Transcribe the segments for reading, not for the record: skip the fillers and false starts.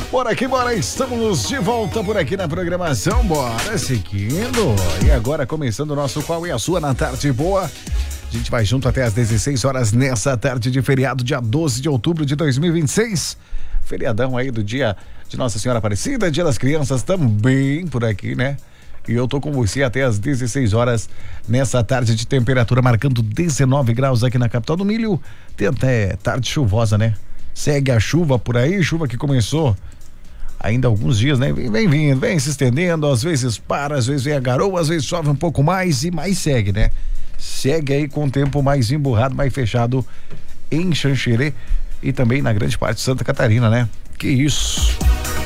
Bora, estamos de volta por aqui na programação, bora seguindo. E agora começando o nosso Qual é a Sua na tarde boa. A gente vai junto até às 16 horas nessa tarde de feriado, dia 12 de outubro de 2026. Feriadão aí do dia de Nossa Senhora Aparecida, dia das crianças também por aqui, né? E eu tô com você até às 16 horas nessa tarde de temperatura marcando 19 graus aqui na capital do Milho. Tem até tarde chuvosa, né? Segue a chuva por aí, chuva que começou ainda há alguns dias, né? Vem vindo, vem se estendendo, às vezes para, às vezes vem a garoa, às vezes chove um pouco mais e mais segue, né? Segue aí com o tempo mais emburrado, mais fechado em Xanxerê e também na grande parte de Santa Catarina, né? Que isso!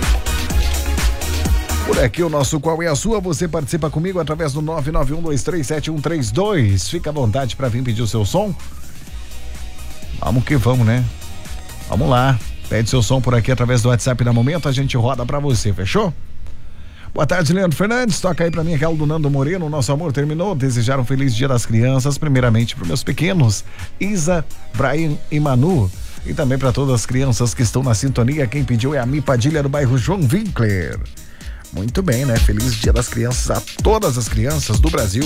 Por aqui o nosso Qual é a Sua, você participa comigo através do 991237132. Fica à vontade para vir pedir o seu som. Vamos que vamos, né? Vamos lá. Pede seu som por aqui através do WhatsApp na Momento, a gente roda pra você, fechou? Boa tarde, Leandro Fernandes, toca aí pra mim aquela do Nando Moreno, Nosso Amor Terminou. Desejar um feliz Dia das Crianças, primeiramente pros meus pequenos, Isa, Brian e Manu, e também pra todas as crianças que estão na sintonia. Quem pediu é a Mi Padilha do bairro João Winkler. Muito bem, né? Feliz Dia das Crianças a todas as crianças do Brasil.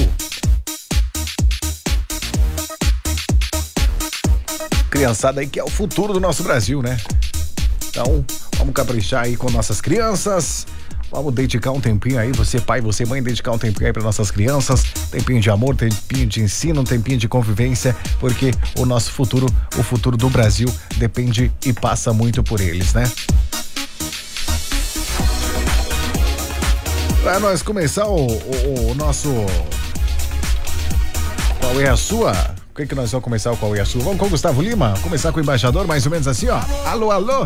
Criançada aí que é o futuro do nosso Brasil, né? Então, vamos caprichar aí com nossas crianças. Vamos dedicar um tempinho aí, você pai, você mãe, dedicar um tempinho aí para nossas crianças. Tempinho de amor, tempinho de ensino, tempinho de convivência, porque o nosso futuro, o futuro do Brasil depende e passa muito por eles, né? Para nós começar o nosso Qual é a Sua? O que nós vamos começar o Qual é a Sua? Vamos com o Gustavo Lima, começar com o embaixador, mais ou menos assim, ó. Alô, alô.